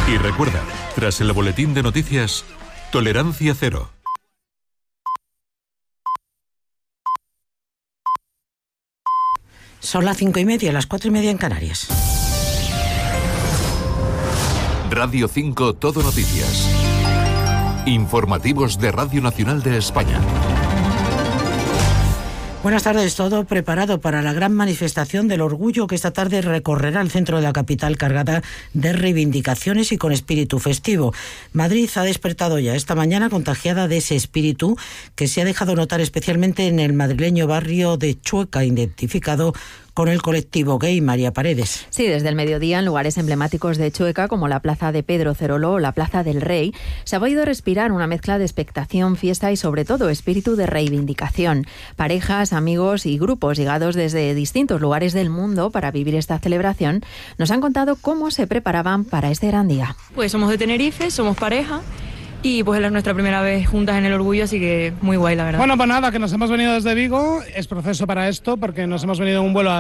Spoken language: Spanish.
Y recuerda, tras el boletín de noticias, tolerancia cero. Son las 5:30, las 4:30 en Canarias. Radio 5 Todo Noticias. Informativos de Radio Nacional de España. Buenas tardes. Todo preparado para la gran manifestación del orgullo que esta tarde recorrerá el centro de la capital, cargada de reivindicaciones y con espíritu festivo. Madrid ha despertado ya esta mañana contagiada de ese espíritu que se ha dejado notar especialmente en el madrileño barrio de Chueca, identificado con el colectivo gay. María Paredes. Sí, desde el mediodía en lugares emblemáticos de Chueca, como la plaza de Pedro Cerolo o la plaza del Rey, se ha podido respirar una mezcla de expectación, fiesta y sobre todo espíritu de reivindicación. Parejas, amigos y grupos llegados desde distintos lugares del mundo para vivir esta celebración nos han contado cómo se preparaban para este gran día. Pues somos de Tenerife, somos pareja. Y pues es nuestra primera vez juntas en el orgullo, así que muy guay, la verdad. Bueno, pues nada, que nos hemos venido desde Vigo, es proceso para esto, porque nos hemos venido en un vuelo a